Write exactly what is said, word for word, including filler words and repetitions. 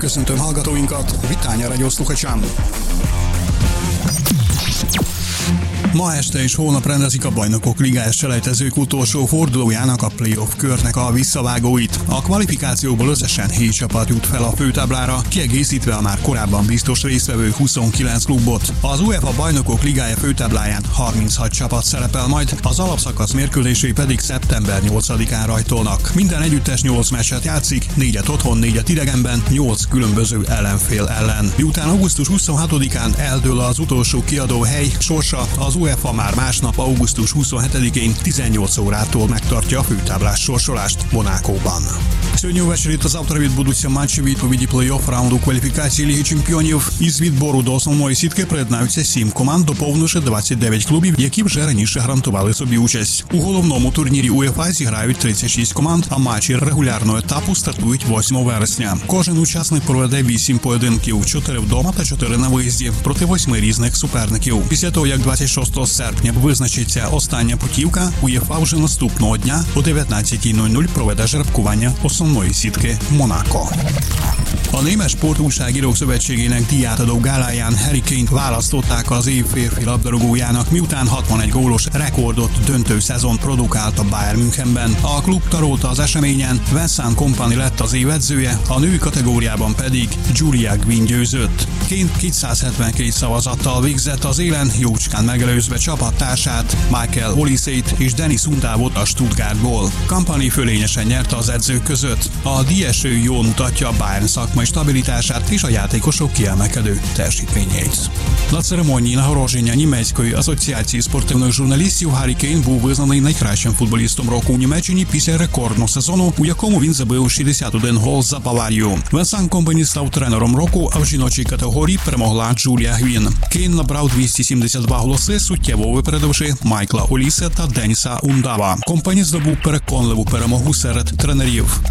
köszöntöm hallgatóinkat, Vitánya Radio sluchačám. Ma este és holnap rendezik a Bajnokok Ligája selejtezők utolsó fordulójának, a playoff körnek a visszavágóit. A kvalifikációból összesen hét csapat jut fel a főtáblára, kiegészítve a már korábban biztos résztvevő huszonkilenc klubot. Az UEFA Bajnokok Ligája főtábláján harminchat csapat szerepel majd, az alapszakasz mérkőzései pedig szeptember nyolcadikán rajtolnak. Minden együttes nyolc meccset játszik, négyet otthon, négyet idegenben, nyolc különböző ellenfél ellen. Miután augusztus huszonhatodikán eldől az utolsó kiadó hely sorsa, az UEFA már másnap, augusztus huszonhetedikén tizennyolc órától megtartja a főtáblás sorsolást Monakóban. Сегодня увечері та завтра відбудуться матчі відповіді плей-офф раунду кваліфікації Ліги Чемпіонів. Із відбору до основної сітки приєднаються сім команд, доповнивши двадцять дев'ять клубів, які вже раніше гарантували собі участь. У головному турнірі УЄФА зіграють тридцять шість команд, а матчі регулярного етапу стартують восьмого вересня. Кожен учасник проведе вісім поєдинків, чотири вдома та чотири на виїзді, проти восьми різних суперників. Після того, як двадцять шостого серпня визначиться остання путівка, УЄФА вже наступного dня о дев'ятнадцятій нуль нуль проведе жеребкування основної sítke Monaco. A Német Sportújságírók Szövetségének díjátadó gáláján Harry Kane-t választották az év férfi labdarúgójának, miután hatvanegy gólos rekordot döntő szezon produkált a Bayern Münchenben. A klub tarolta az eseményen, Vincent Kompany lett az év edzője, a női kategóriában pedig Julia Gwynn győzött. Kane kétszázhetvenkét szavazattal végzett az élen, jócskán megelőzve csapattársát, Michael Olise-t és Dennis Undávot a Stuttgartból. Kompany fölényesen nyerte az edzők között. A díjeső jól mutatja a Bayern szakmai stabilitását és a játékosok kiemelkedő teljesítményeit. На церемонії нагородження Німецької асоціації спортивних журналістів Гаррі Кейн був визнаний найкращим футболістом року у Німеччині після рекордного сезону, у якому він забив шістдесят один гол за Баварію. Венсан Компані став тренером року, а в жіночій категорії перемогла Джулія Гвін. Кейн набрав двісті сімдесят два голоси, суттєво випередивши Майкла Олісе та Деніса Ундава. Компані здобув переконливу перемогу серед тренерів.